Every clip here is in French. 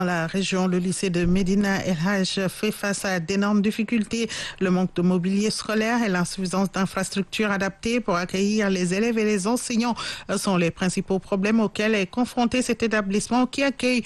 Dans la région, le lycée de Médina El Hadj fait face à d'énormes difficultés. Le manque de mobilier scolaire et l'insuffisance d'infrastructures adaptées pour accueillir les élèves et les enseignants sont les principaux problèmes auxquels est confronté cet établissement qui accueille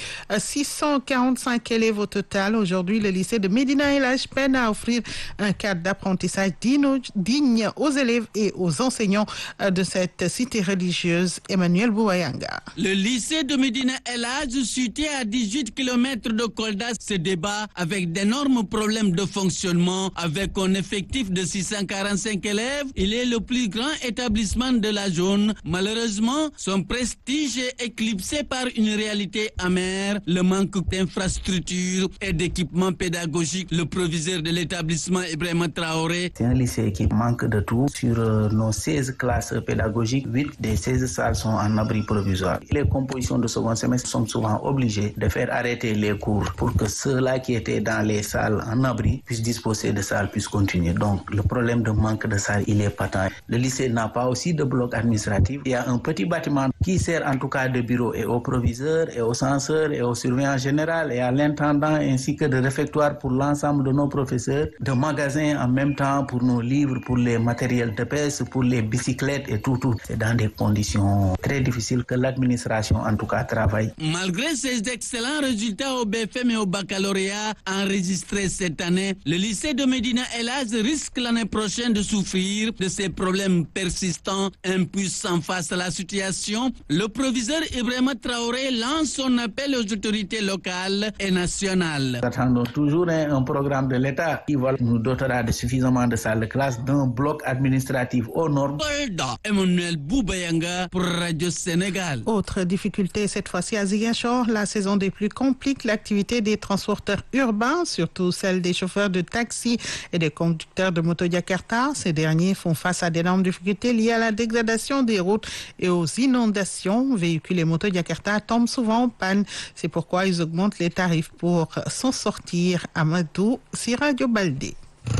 645 élèves au total. Aujourd'hui, le lycée de Médina El Hadj peine à offrir un cadre d'apprentissage digne aux élèves et aux enseignants de cette cité religieuse. Emmanuel Bouayanga. Le lycée de Médina El Hadj, situé à 18 km de Kolda, se débat avec d'énormes problèmes de fonctionnement. Avec un effectif de 645 élèves, il est le plus grand établissement de la zone. Malheureusement, son prestige est éclipsé par une réalité amère, le manque d'infrastructures et d'équipements pédagogiques. Le proviseur de l'établissement, Ibrahima Traoré. C'est un lycée qui manque de tout. Sur nos 16 classes pédagogiques, 8 des 16 salles sont en abri provisoire. Les compositions de second semestre sont souvent obligées de faire arrêter les cours pour que ceux-là qui étaient dans les salles en abri puissent disposer de salles, puissent continuer. Donc le problème de manque de salles, il est patent. Le lycée n'a pas aussi de bloc administratif. Il y a un petit bâtiment qui sert en tout cas de bureau et aux proviseurs et aux censeurs et aux surveillants généraux et à l'intendant ainsi que de réfectoire pour l'ensemble de nos professeurs, de magasins en même temps pour nos livres, pour les matériels de pêche, pour les bicyclettes et tout. C'est dans des conditions très difficiles que l'administration en tout cas travaille. Malgré ces excellents résultats au BFM et au baccalauréat enregistrés cette année, le lycée de Médina El Hadj risque l'année prochaine de souffrir de ces problèmes persistants. Impuissant face à la situation, le proviseur Ibrahima Traoré lance son appel aux autorités locales et nationales. Nous attendons toujours un programme de l'État qui nous dotera de suffisamment de salles de classe, d'un bloc administratif aux normes. Emmanuel Boubayanga pour Radio Sénégal. Autre difficulté cette fois-ci à Ziguinchor, la saison des pluies complique l'activité des transporteurs urbains, surtout celle des chauffeurs de taxi et des conducteurs de moto Jakarta. Ces derniers font face à d'énormes difficultés liées à la dégradation des routes et aux inondations. Véhicules et motos Jakarta tombent souvent en panne. C'est pourquoi ils augmentent les tarifs pour s'en sortir. Amadou Siradio Baldé.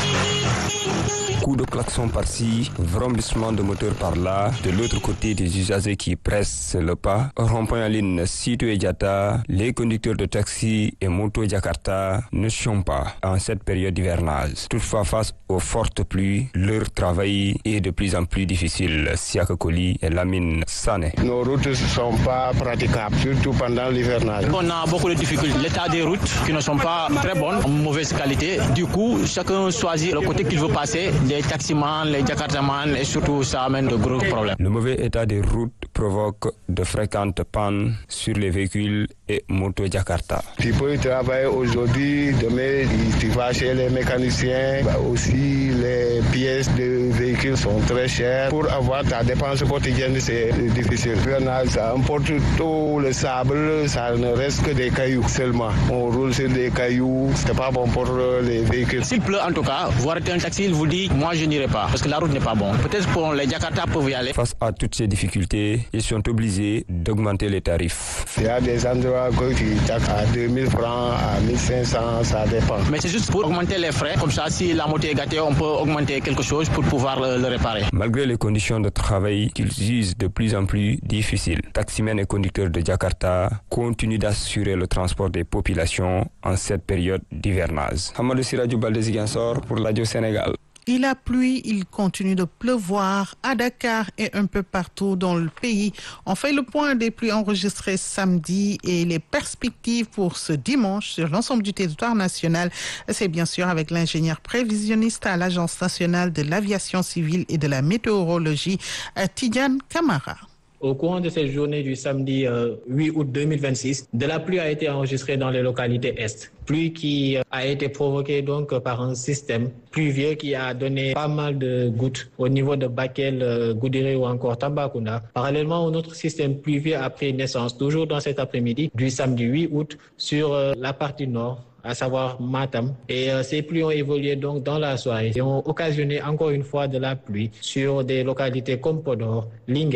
Coup de klaxon par-ci, vrombissement de moteur par-là, de l'autre côté des usagers qui pressent le pas. Rond-point en ligne Sitou et Diatta, les conducteurs de taxi et moto Jakarta ne chôment pas en cette période hivernage. Toutefois, face aux fortes pluies, leur travail est de plus en plus difficile. Siaka Koli et Lamine Sané. Nos routes ne sont pas praticables, surtout pendant l'hivernage. On a beaucoup de difficultés. L'état des routes qui ne sont pas très bonnes, en mauvaise qualité. Du coup, chacun choisit le côté qu'il veut passer. Les taximans, les jakartamans et surtout ça amène de gros problèmes. Le mauvais état des routes provoque de fréquentes pannes sur les véhicules et motos Jakarta. Tu peux travailler aujourd'hui, demain tu vas chez les mécaniciens. Aussi les pièces de véhicules sont très chères. Pour avoir ta dépense quotidienne, c'est difficile. Ça emporte tout le sable, ça ne reste que des cailloux seulement. On roule sur des cailloux, c'est pas bon pour les véhicules. S'il pleut en tout cas, vous arrêtez un taxi, il vous dit moi je n'irai pas parce que la route n'est pas bonne. Peut-être pour les Jakarta peuvent y aller. Face à toutes ces difficultés, ils sont obligés d'augmenter les tarifs. Il y a des endroits qui taxent à 2000 francs, à 1500, ça dépend. Mais c'est juste pour augmenter les frais, comme ça si la moto est gâtée, on peut augmenter quelque chose pour pouvoir le réparer. Malgré les conditions de travail qu'ils jugent de plus en plus difficiles, taximens et conducteurs de Jakarta continuent d'assurer le transport des populations en cette période d'hivernage. Hamadou Siradio Baldé Ziguinchor pour Radio Sénégal. Il a plu, il continue de pleuvoir à Dakar et un peu partout dans le pays. On fait le point des pluies enregistrées samedi et les perspectives pour ce dimanche sur l'ensemble du territoire national. C'est bien sûr avec l'ingénieur prévisionniste à l'Agence nationale de l'aviation civile et de la météorologie, Tidiane Camara. Au courant de cette journée du samedi 8 août 2026, de la pluie a été enregistrée dans les localités est. Pluie qui a été provoquée donc par un système pluvieux qui a donné pas mal de gouttes au niveau de Bakel, Goudiri ou encore Tambacounda. Parallèlement, un autre système pluvieux a pris naissance toujours dans cet après-midi du samedi 8 août sur la partie nord, à savoir Matam. Et ces pluies ont évolué donc dans la soirée et ont occasionné encore une fois de la pluie sur des localités comme Podor, Linguère,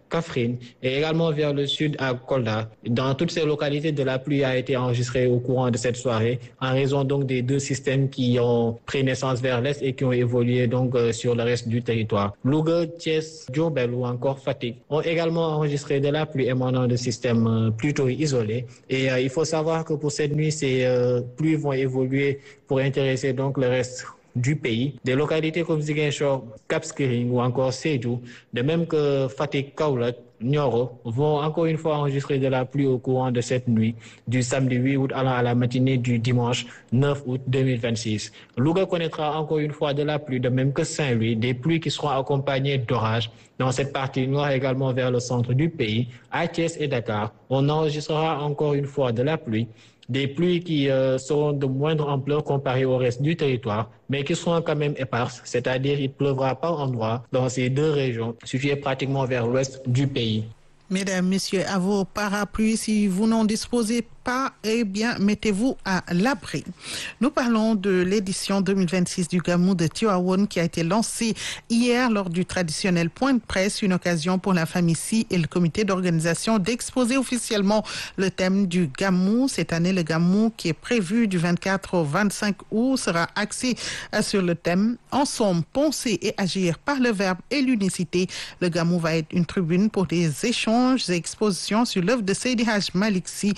Kaffrine et également vers le sud à Kolda. Dans toutes ces localités, de la pluie a été enregistrée au courant de cette soirée en raison donc des deux systèmes qui ont pris naissance vers l'est et qui ont évolué donc sur le reste du territoire. Louga, Thiès, Diourbel ou encore Fatick ont également enregistré de la pluie émanant de systèmes plutôt isolés. Et il faut savoir que pour cette nuit, ces pluies vont évoluer pour intéresser donc le reste du pays. Des localités comme Ziguinchor, Cap Skirring ou encore Sédhiou, de même que Fatick, Kaolack, Nioro, vont encore une fois enregistrer de la pluie au courant de cette nuit, du samedi 8 août allant à la matinée du dimanche 9 août 2026. Louga connaîtra encore une fois de la pluie, de même que Saint-Louis, des pluies qui seront accompagnées d'orages dans cette partie nord également vers le centre du pays. À Thiès et Dakar, on enregistrera encore une fois de la pluie. Des pluies qui seront de moindre ampleur comparées au reste du territoire, mais qui seront quand même éparses, c'est-à-dire il pleuvra par endroits dans ces deux régions, situées pratiquement vers l'ouest du pays. Mesdames, Messieurs, à vos parapluies, si vous n'en disposez pas, eh bien, mettez-vous à l'abri. Nous parlons de l'édition 2026 du Gamou de Tivaouane qui a été lancée hier lors du traditionnel point de presse, une occasion pour la famille Si et le comité d'organisation d'exposer officiellement le thème du Gamou. Cette année, le Gamou qui est prévu du 24 au 25 août sera axé sur le thème « Ensemble, penser et agir par le verbe et l'unicité ». Le Gamou va être une tribune pour des échanges et expositions sur l'œuvre de Seydi Hadj Malick Sy.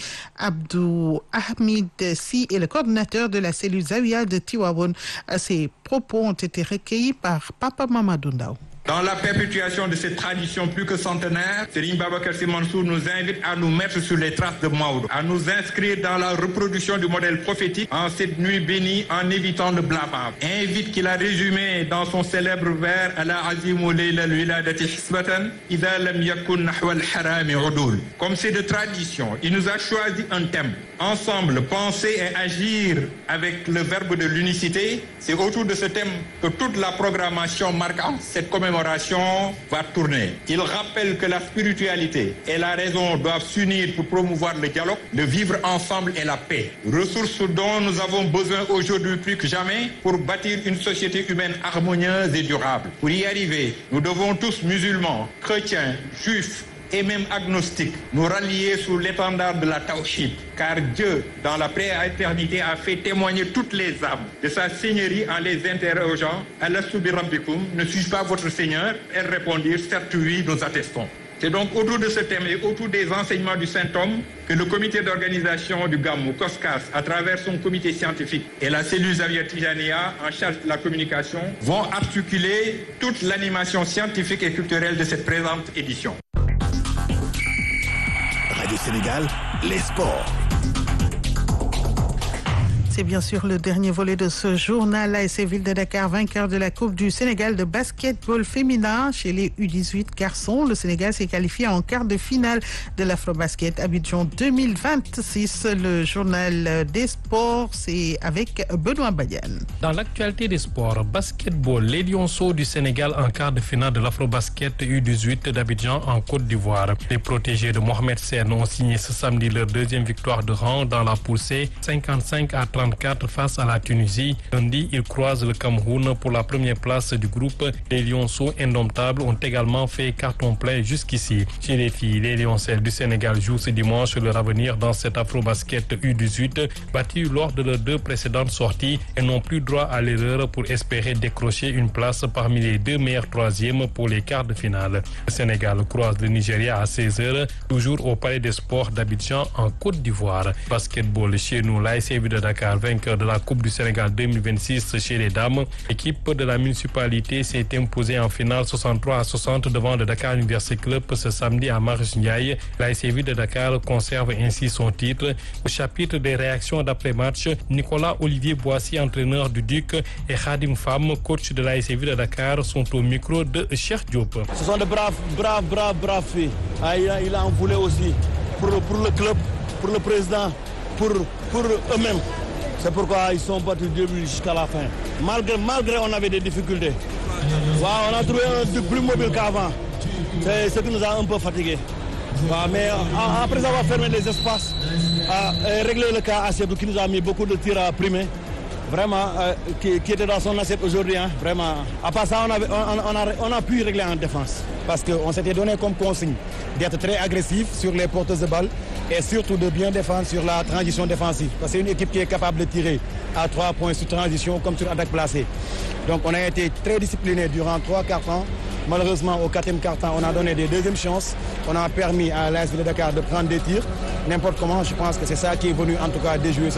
Abdou Ahmed Si est le coordinateur de la cellule Zawiya de Tivaouane. Ces propos ont été recueillis par Papa Mamadou Ndaw. Dans la perpétuation de cette tradition plus que centenaire, Serigne Babacar Sy Mansour nous invite à nous mettre sur les traces de Maodo, à nous inscrire dans la reproduction du modèle prophétique en cette nuit bénie en évitant le blâmable. Invite qu'il a résumé dans son célèbre vers Ala azimu layla al-wiladati hisbatan idha lam yakun nahwa al-harami udul. Comme c'est de tradition, il nous a choisi un thème. Ensemble, penser et agir avec le verbe de l'unicité. C'est autour de ce thème que toute la programmation marquant cette commémoration va tourner. Il rappelle que la spiritualité et la raison doivent s'unir pour promouvoir le dialogue, le vivre ensemble et la paix. Ressources dont nous avons besoin aujourd'hui plus que jamais pour bâtir une société humaine harmonieuse et durable. Pour y arriver, nous devons tous, musulmans, chrétiens, juifs, et même agnostiques, nous rallier sous l'étendard de la Tawhid, car Dieu, dans la prééternité, a fait témoigner toutes les âmes de sa seigneurie en les interrogeant « Alastu bi rabbikum, ne suis-je pas votre Seigneur ?» Elles répondirent « Certes oui, nous attestons ». C'est donc autour de ce thème et autour des enseignements du Saint-Homme que le comité d'organisation du Gamou, COSCAS, à travers son comité scientifique et la cellule Zawiya Tijaniya en charge de la communication, vont articuler toute l'animation scientifique et culturelle de cette présente édition. Radio Sénégal, les sports. C'est bien sûr le dernier volet de ce journal. l'ASC Ville de Dakar, vainqueur de la Coupe du Sénégal de basketball féminin chez les U18 garçons. Le Sénégal s'est qualifié en quart de finale de l'Afrobasket Abidjan 2026. Le journal des sports, c'est avec Benoît Badiane. Dans l'actualité des sports, basketball, les Lionceaux du Sénégal en quart de finale de l'Afrobasket U18 d'Abidjan en Côte d'Ivoire. Les protégés de Mohamed Sen ont signé ce samedi leur deuxième victoire de rang dans la poule C, 55-34 face à la Tunisie. Lundi, ils croisent le Cameroun pour la première place du groupe. Les Lionceaux indomptables ont également fait carton plein jusqu'ici. Chez les filles, les Lioncelles du Sénégal jouent ce dimanche leur avenir dans cet Afrobasket U18. Battus lors de leurs deux précédentes sorties et n'ont plus droit à l'erreur pour espérer décrocher une place parmi les deux meilleurs troisièmes pour les quarts de finale. Le Sénégal croise le Nigeria à 16h, toujours au Palais des Sports d'Abidjan en Côte d'Ivoire. Basketball chez nous, l'ASC Ville de Dakar, vainqueur de la Coupe du Sénégal 2026 chez les dames. L'équipe de la municipalité s'est imposée en finale 63-60 devant le Dakar University Club ce samedi à Marius Ndiaye. L'ASC Ville de Dakar conserve ainsi son titre. Au chapitre des réactions d'après-match, Nicolas Olivier Boissy, entraîneur du Duc, et Khadim Fam, coach de l'ASC Ville de Dakar, sont au micro de Cheikh Diop. Ce sont de braves filles. Il en voulait aussi pour le club, pour le président, pour eux-mêmes. C'est pourquoi ils sont battus du début jusqu'à la fin. Malgré on avait des difficultés. On a trouvé un Duc plus mobile qu'avant. C'est ce qui nous a un peu fatigués. Mais après avoir fermé les espaces, réglé le cas à Sédou qui nous a mis beaucoup de tirs à primer, vraiment, qui était dans son assiette aujourd'hui. Hein, vraiment. À part ça, on a pu régler en défense. Parce qu'on s'était donné comme consigne d'être très agressif sur les porteuses de balles et surtout de bien défendre sur la transition défensive. Parce que c'est une équipe qui est capable de tirer à 3 points sur transition comme sur attaque placée. Donc on a été très discipliné durant 3 quarts temps. Malheureusement, au 4e quart-temps, on a donné des deuxièmes chances. On a permis à l'AS Ville de Dakar de prendre des tirs. N'importe comment, je pense que c'est ça qui est venu en tout cas déjouer